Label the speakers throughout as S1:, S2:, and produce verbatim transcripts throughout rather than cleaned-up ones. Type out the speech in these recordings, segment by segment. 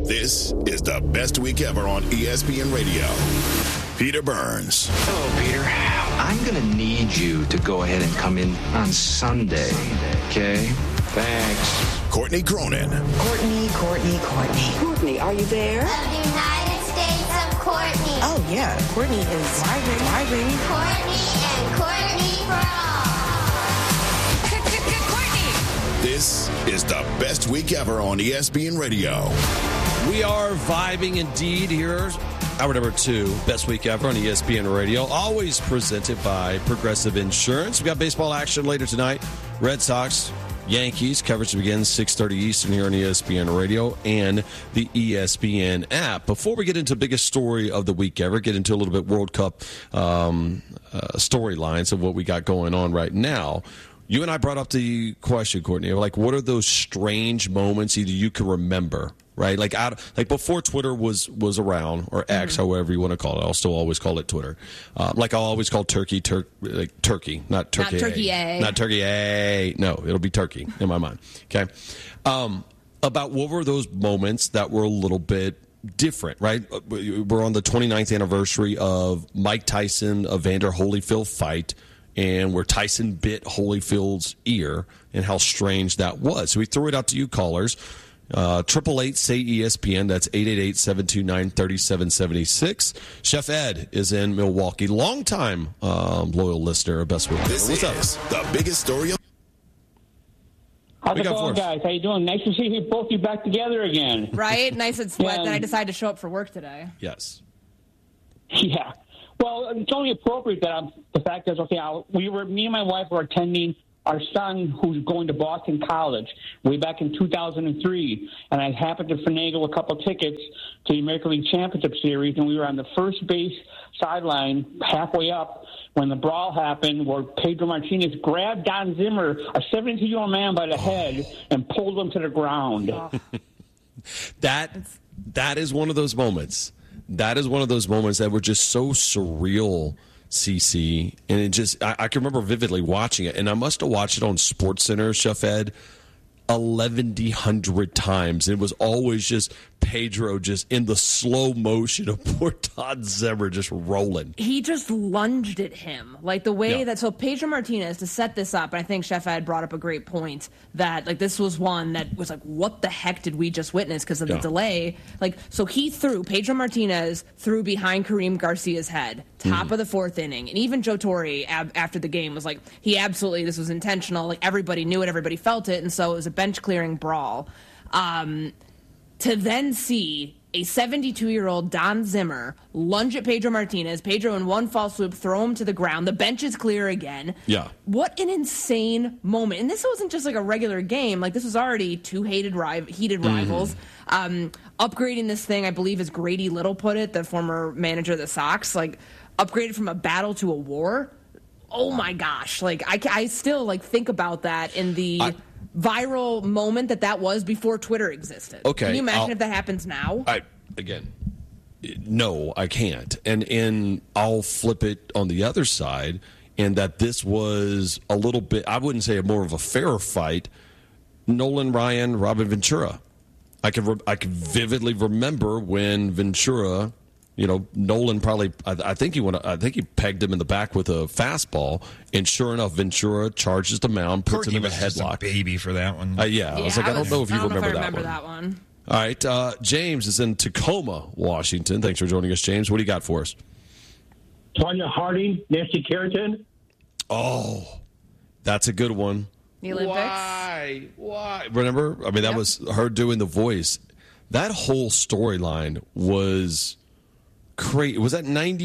S1: This is the best week ever on E S P N Radio. Peter Burns.
S2: Hello, Peter. I'm going to need you to go ahead and come in on Sunday. Okay? Thanks.
S1: Courtney Cronin.
S3: Courtney, Courtney, Courtney.
S4: Courtney, are you there?
S5: Of the United States of Courtney.
S3: Oh, yeah. Courtney is driving, driving.
S5: Courtney and Courtney for all.
S4: Courtney!
S1: This is the best week ever on E S P N Radio.
S6: We are vibing indeed here. Hour number two, best week ever on E S P N Radio. Always presented by Progressive Insurance. We got baseball action later tonight. Red Sox, Yankees. Coverage begins six thirty Eastern here on E S P N Radio and the E S P N app. Before we get into the biggest story of the week ever, get into a little bit World Cup um, uh, storylines of what we got going on right now. You and I brought up the question, Courtney, like, what are those strange moments either you can remember, right? Like, out, like before Twitter was, was around, or X, mm-hmm. however you want to call it. I'll still always call it Twitter. Um, like I'll always call Turkey, Tur- like Turkey, not Turkey.
S7: Not Turkey A.
S6: Not Turkey A. No, it'll be Turkey in my mind. Okay. Um, about what were those moments that were a little bit different, right? We're on the twenty-ninth anniversary of Mike Tyson, Evander Holyfield fight, and where Tyson bit Holyfield's ear and how strange that was. So we threw it out to you callers. Uh, triple eight say E S P N. That's eight eight eight, seven two nine, three seven seven six. Chef Ed is in Milwaukee. Longtime um, loyal listener of Best Week.
S1: This
S6: What's
S1: is
S6: up?
S1: the biggest story of
S8: How's it going, guys? How you doing? Nice to see you both you back together again.
S7: Right? Nice and sweat
S8: Yeah.
S7: that I decided to show up for work today.
S6: Yes.
S8: Yeah. Well, it's only appropriate that I'm, the fact is, okay, I, we were, me and my wife were attending our son who's going to Boston College way back in two thousand three, and I happened to finagle a couple tickets to the American League Championship Series, and we were on the first base sideline halfway up when the brawl happened where Pedro Martinez grabbed Don Zimmer, a seventy-two-year-old man, by the head and pulled him to the ground.
S7: Oh.
S6: that That is one of those moments. That is one of those moments that were just so surreal, C C. And it just, I, I can remember vividly watching it. And I must have watched it on SportsCenter, Chef Ed, eleven hundred times. It was always just Pedro just in the slow motion of poor Don Zimmer just rolling.
S7: He just lunged at him. Like the way
S6: Yeah.
S7: that, so Pedro Martinez, to set this up, and I think Chef Ed brought up a great point, that like this was one that was like, what the heck did we just witness because of
S6: Yeah.
S7: the delay? Like, so he threw, Pedro Martinez threw behind Kareem Garcia's head, top
S6: Mm.
S7: of the fourth inning. And even Joe Torre, ab- after the game, was like, he absolutely, this was intentional. Like everybody knew it, everybody felt it. And so it was a bench clearing brawl. Um, to then see a seventy-two-year-old Don Zimmer lunge at Pedro Martinez, Pedro in one false swoop, throw him to the ground, the bench is clear again.
S6: Yeah.
S7: What an insane moment. And this wasn't just like a regular game. Like this was already two hated ri- heated rivals. Um, upgrading this thing, I believe, as Grady Little put it, the former manager of the Sox, like upgraded from a battle to a war. Oh my gosh. Like I, I still like think about that in the...
S6: I-
S7: viral moment that that was before Twitter existed.
S6: Okay,
S7: Can you imagine
S6: I'll-
S7: if that happens now?
S6: I again, no, I can't. And and I'll flip it on the other side, and that this was a little bit, I wouldn't say a more of a fair fight. Nolan Ryan, Robin Ventura. I can re- I can vividly remember when Ventura, you know, Nolan probably, I, I think he went, I think he pegged him in the back with a fastball, and sure enough, Ventura charges the mound, puts
S9: Courtney
S6: him in a
S9: was just
S6: headlock.
S9: a baby for that one.
S6: Uh, yeah, I was like, I, don't know if you
S7: I don't
S6: remember,
S7: know if I remember
S6: that,
S7: that
S6: one.
S7: one.
S6: All right, uh, James is in Tacoma, Washington. Thanks for joining us, James. What do you got for us?
S10: Tonya Harding, Nancy Carrington.
S6: Oh, that's a good one.
S7: The Olympics.
S6: Why? Why? Remember? I mean, that
S7: Yep.
S6: was her doing the voice. That whole storyline was crazy. Was that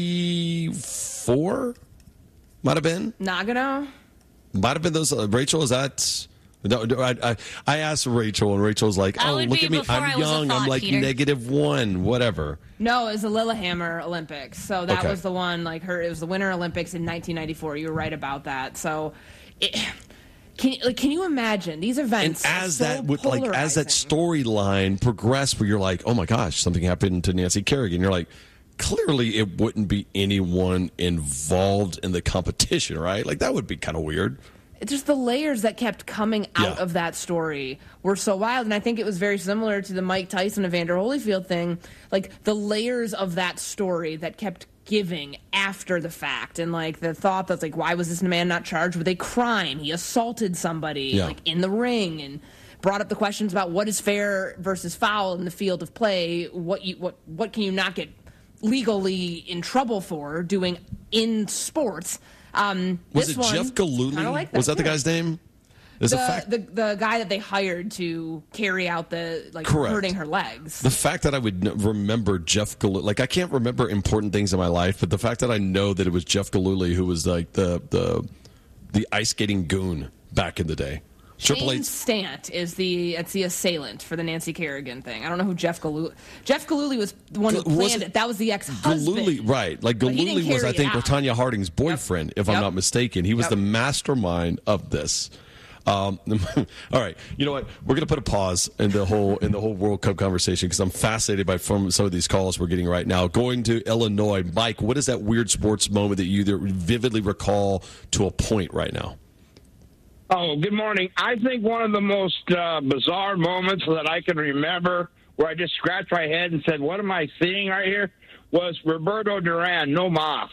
S6: ninety-four? Might have been.
S7: Nagano?
S6: Might have been those. Uh, Rachel, is that? No, no, I, I, I asked Rachel, and Rachel's like,
S11: That
S6: "Oh,
S11: would
S6: look
S11: be
S6: at me!
S11: before I
S6: I'm
S11: was a
S6: young.
S11: thought,
S6: I'm like
S11: Peter.
S6: negative one, whatever."
S7: No, it was the Lillehammer Olympics. So that
S6: Okay.
S7: was the one, like her, it was the Winter Olympics in nineteen ninety-four. You were right about that. So it, can, like, can you imagine these
S6: And
S7: events?
S6: as
S7: are so
S6: that would like as that storyline progressed, where you're like, "Oh my gosh, something happened to Nancy Kerrigan," you're like, clearly it wouldn't be anyone involved in the competition, right? Like that would be kind of weird.
S7: it's just the layers that kept coming out
S6: Yeah.
S7: of that story were so wild. And I think it was very similar to the Mike Tyson, Evander Holyfield thing. Like, the layers of that story that kept giving after the fact, and like the thought that's like, why was this man not charged with a crime? He assaulted somebody
S6: Yeah.
S7: like in the ring, and brought up the questions about what is fair versus foul in the field of play. What you what what can you not get legally in trouble for doing in sports? Um,
S6: Was
S7: this
S6: it
S7: one,
S6: Jeff Galooly?
S7: kinda like
S6: was that the
S7: too.
S6: guy's name? There's
S7: The,
S6: a fact-
S7: the the guy that they hired to carry out the like
S6: Correct.
S7: hurting her legs.
S6: The fact that I would n- remember Jeff Galooly, like I can't remember important things in my life, but the fact that I know that it was Jeff Galooly who was like the the the ice skating goon back in the day. Triple
S7: Shane
S6: H.
S7: Stant is the it's the assailant for the Nancy Kerrigan thing. I don't know who Jeff Galooly. Jeff Galooly was the one who
S6: Was
S7: planned
S6: it-
S7: it. That was the ex-husband.
S6: Galooly, right? Like
S7: But he didn't
S6: Galooly was,
S7: carry
S6: I
S7: it
S6: think,
S7: out.
S6: Tanya Harding's boyfriend, if I'm
S7: Yep.
S6: not mistaken. He was
S7: Yep.
S6: the mastermind of this. Um, all right, you know what? We're going to put a pause in the whole in the whole World Cup conversation because I'm fascinated by from some of these calls we're getting right now. Going to Illinois, Mike, what is that weird sports moment that you either vividly recall to a point right now?
S9: Oh, good morning. I think one of the most uh, bizarre moments that I can remember where I just scratched my head and said, what am I seeing right here, was Roberto Duran, no mas.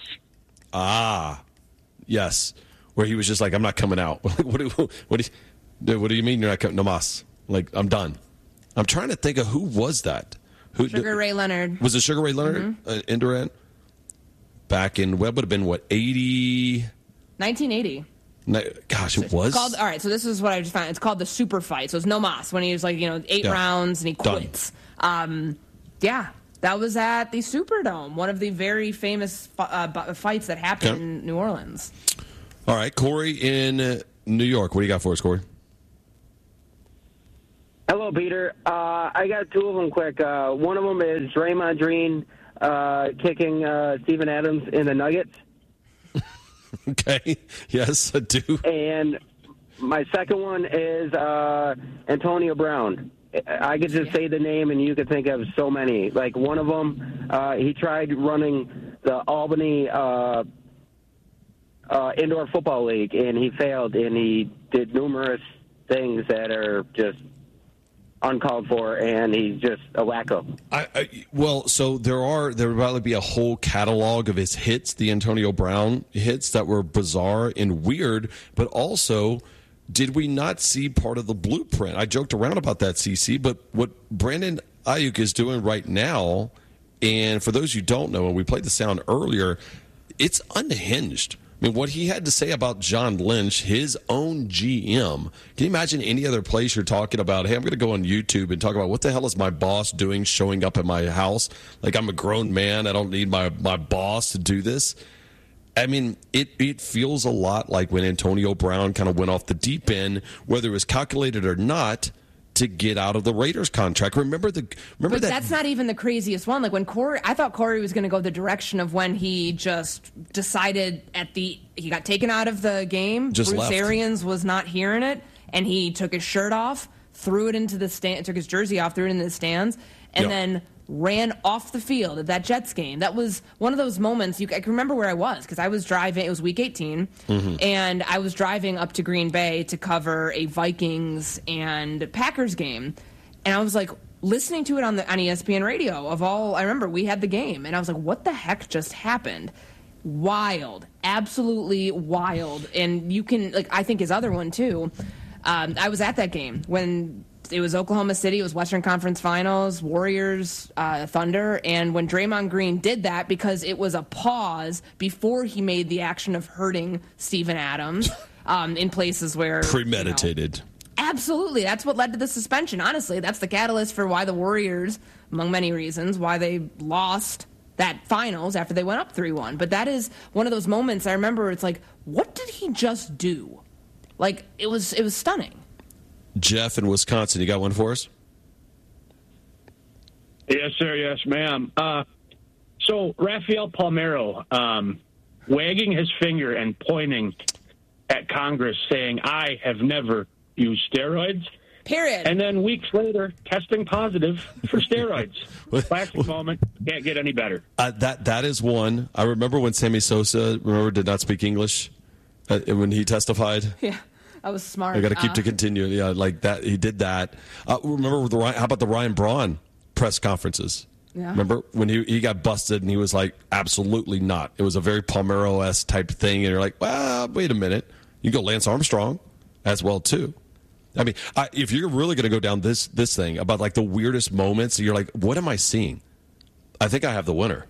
S6: Ah, yes. Where he was just like, I'm not coming out. what, do, what, do you, what do you mean you're not coming? No mas. Like, I'm done. I'm trying to think of who was that. Who
S7: Sugar Ray Leonard.
S6: Was it Sugar Ray Leonard
S7: Mm-hmm.
S6: uh, in Durant? Back in, what would have been, what, eighty?
S7: nineteen eighty.
S6: No, gosh, it was?
S7: It's called, all right, so this is what I just found. It's called the super fight. So it's no mas, when he was like, you know, eight
S6: Yeah.
S7: rounds and he
S6: Done.
S7: quits. Um, yeah, that was at the Superdome, one of the very famous uh, bu- fights that happened
S6: Okay.
S7: in New Orleans.
S6: All right, Corey in uh, New York. What do you got for us, Corey?
S11: Hello, Peter. Uh, I got two of them quick. Uh, one of them is Draymond Green uh, kicking uh, Steven Adams in the Nuggets.
S6: Okay, yes, I do.
S11: And my second one is uh, Antonio Brown. I could just say the name, and you could think of so many. Like one of them, uh, he tried running the Albany uh, uh, Indoor Football League, and he failed, and he did numerous things that are just uncalled for, and he's just a wacko.
S6: I, I, well, so there are there would probably be a whole catalog of his hits, the Antonio Brown hits that were bizarre and weird, but also, did we not see part of the blueprint? I joked around about that, C C, but what Brandon Ayuk is doing right now, and for those who don't know, and we played the sound earlier, it's unhinged. I mean, what he had to say about John Lynch, his own G M. Can you imagine any other place you're talking about, hey, I'm going to go on YouTube and talk about what the hell is my boss doing showing up at my house? Like, I'm a grown man. I don't need my, my boss to do this. I mean, it, it feels a lot like when Antonio Brown kind of went off the deep end, whether it was calculated or not, to get out of the Raiders contract. Remember the remember
S7: But
S6: that
S7: that's not even the craziest one. Like when Corey, I thought Corey was going to go the direction of when he just decided at the he got taken out of the game.
S6: Just
S7: Bruce
S6: left.
S7: Arians was not hearing it, and he took his shirt off, threw it into the stand, took his jersey off, threw it into the stands, and
S6: Yep.
S7: then ran off the field at that Jets game. That was one of those moments. You, I can remember where I was because I was driving. It was Week eighteen,
S6: Mm-hmm.
S7: and I was driving up to Green Bay to cover a Vikings and Packers game, and I was like listening to it on the on E S P N radio. Of all, I remember we had the game, and I was like, "What the heck just happened?" Wild, absolutely wild. And you can like, I think his other one too. Um, I was at that game when it was Oklahoma City. It was Western Conference Finals, Warriors, uh, Thunder. And when Draymond Green did that, because it was a pause before he made the action of hurting Steven Adams um, in places where
S6: premeditated.
S7: You know, absolutely. That's what led to the suspension. Honestly, that's the catalyst for why the Warriors, among many reasons, why they lost that finals after they went up three one. But that is one of those moments I remember. It's like, what did he just do? Like, it was it was stunning.
S6: Jeff in Wisconsin, you got one for us?
S10: Yes, sir. Yes, ma'am. Uh, so Rafael Palmeiro um, wagging his finger and pointing at Congress saying, I have never used steroids.
S7: Period.
S10: And then weeks later, testing positive for steroids. Classic moment. Can't get any better.
S6: Uh, that That is one. I remember when Sammy Sosa, remember, did not speak English uh, when he testified.
S7: Yeah. That was smart.
S6: I got to keep
S7: uh,
S6: to continue. Yeah, like that. He did that. Uh, remember the Ryan, how about the Ryan Braun press conferences?
S7: Yeah.
S6: Remember when he he got busted and he was like, absolutely not. It was a very Palmeiro-esque type thing, and you're like, well, wait a minute. You go Lance Armstrong as well too. I mean, I, if you're really going to go down this this thing about like the weirdest moments, you're like, what am I seeing? I think I have the winner.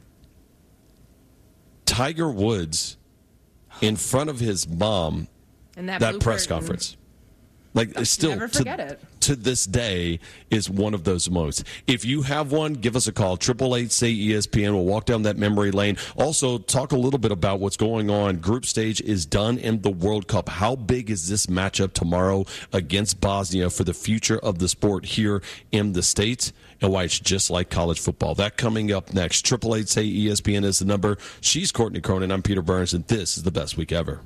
S6: Tiger Woods in front of his mom.
S7: And that,
S6: that
S7: blue
S6: press
S7: curtain.
S6: conference. Like, it's still,
S7: Never forget
S6: to,
S7: it.
S6: to this day, is one of those moments. If you have one, give us a call. eight eight eight, say E S P N. We'll walk down that memory lane. Also, talk a little bit about what's going on. Group stage is done in the World Cup. How big is this matchup tomorrow against Bosnia for the future of the sport here in the States, and why it's just like college football? That coming up next. eight eight eight, say E S P N is the number. She's Courtney Cronin. I'm Peter Burns, and this is the best week ever.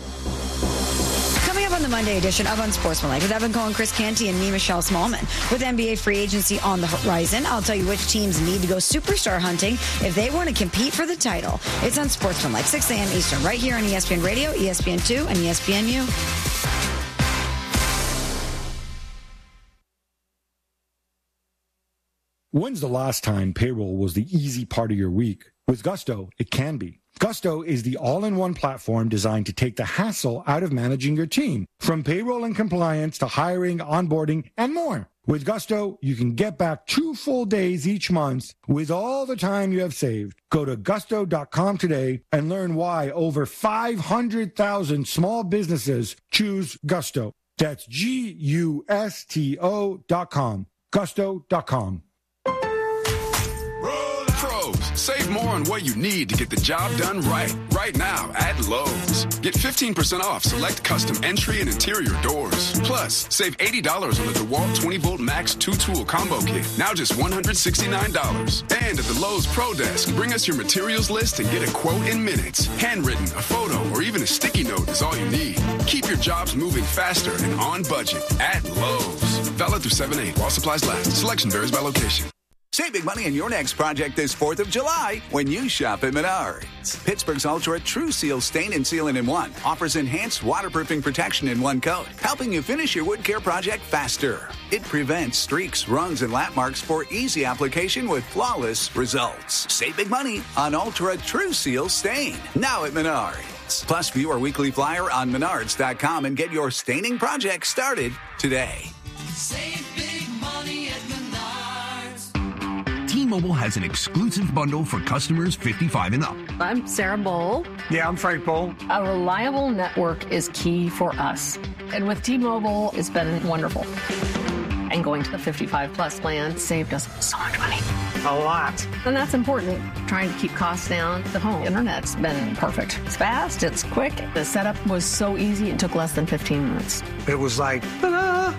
S12: On the Monday edition of Unsportsmanlike with Evan Cohen, Chris Canty, and me, Michelle Smallman. With N B A free agency on the horizon, I'll tell you which teams need to go superstar hunting if they want to compete for the title. It's Unsportsmanlike, six a.m. Eastern, right here on E S P N Radio, E S P N two, and E S P N U.
S13: When's the last time payroll was the easy part of your week? With Gusto, it can be. Gusto is the all-in-one platform designed to take the hassle out of managing your team, from payroll and compliance to hiring, onboarding, and more. With Gusto, you can get back two full days each month with all the time you have saved. Go to gusto dot com today and learn why over five hundred thousand small businesses choose Gusto. That's G U S T O dot com. gusto dot com.
S14: Save more on what you need to get the job done right. Right now at Lowe's. Get fifteen percent off select custom entry and interior doors. Plus, save eighty dollars on the DeWalt twenty volt Max two-tool combo kit. Now just one hundred sixty-nine dollars. And at the Lowe's Pro Desk, bring us your materials list and get a quote in minutes. Handwritten, a photo, or even a sticky note is all you need. Keep your jobs moving faster and on budget at Lowe's. Valid through seven eight while supplies last. Selection varies by location.
S15: Save big money on your next project this fourth of July when you shop at Menards. Pittsburgh's Ultra True Seal Stain and Sealant in One offers enhanced waterproofing protection in one coat, helping you finish your wood care project faster. It prevents streaks, runs, and lap marks for easy application with flawless results. Save big money on Ultra True Seal Stain, now at Menards. Plus, view our weekly flyer on menards dot com and get your staining project started today.
S16: Save big money at Menards. T-Mobile has an exclusive bundle for customers fifty-five and up.
S17: I'm Sarah Bowl.
S18: Yeah, I'm Frank Bowl.
S17: A reliable network is key for us. And with T-Mobile, it's been wonderful. And going to the fifty-five plus plan saved us so much money.
S18: A lot.
S17: And that's important. Trying to keep costs down. The home internet's been perfect. It's fast, it's quick. The setup was so easy, it took less than fifteen minutes.
S18: It was like, ta-da!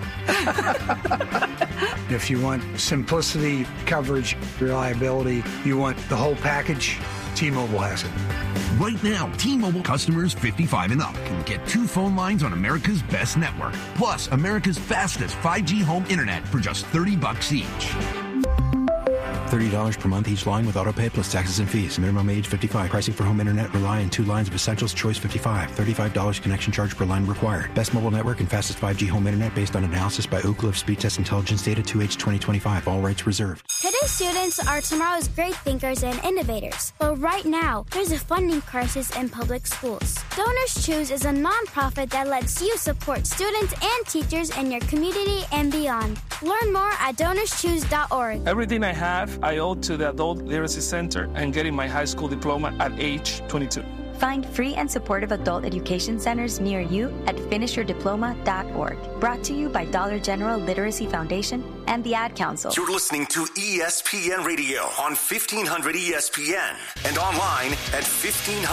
S18: If you want simplicity, coverage, reliability, you want the whole package, T-Mobile has it.
S16: Right now, T-Mobile customers fifty-five and up can get two phone lines on America's best network, plus America's fastest five G home internet for just thirty bucks each.
S19: thirty dollars per month each line with autopay plus taxes and fees. Minimum age fifty-five. Pricing for home internet rely on two lines of Essentials Choice fifty-five. thirty-five dollars connection charge per line required. Best mobile network and fastest five G home internet based on analysis by Oak Cliff Speed Test Intelligence Data two H twenty twenty-five. All rights reserved.
S20: Today's students are tomorrow's great thinkers and innovators. But right now, there's a funding crisis in public schools. Donors Choose is a nonprofit that lets you support students and teachers in your community and beyond. Learn more at donors choose dot org.
S21: Everything I have, I owe to the Adult Literacy Center and getting my high school diploma at age twenty-two.
S22: Find free and supportive adult education centers near you at finish your diploma dot org. Brought to you by Dollar General Literacy Foundation and the Ad Council.
S23: You're listening to E S P N Radio on fifteen hundred E S P N and online at fifteen hundred